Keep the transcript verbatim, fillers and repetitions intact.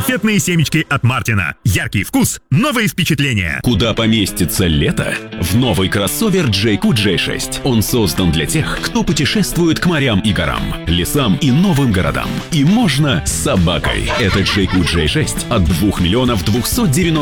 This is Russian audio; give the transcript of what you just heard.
Конфетные семечки от Мартина. Яркий вкус, новые впечатления. Куда поместится лето? В новый кроссовер джей кью джей шесть. Он создан для тех, кто путешествует к морям и горам, лесам и новым городам. И можно с собакой. Это джей кью джей шесть от двух миллионов двухсот девяноста